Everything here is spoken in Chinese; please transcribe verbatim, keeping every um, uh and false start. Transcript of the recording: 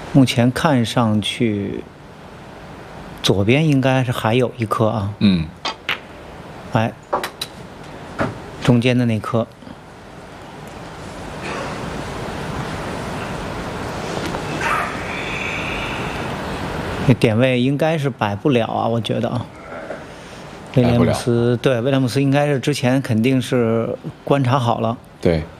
目前看上去，左边应该是还有一颗啊。 嗯。 哎，中间的那颗。这点位应该是摆不了啊，我觉得啊。威廉姆斯对威廉姆斯应该是之前肯定是观察好了。 对。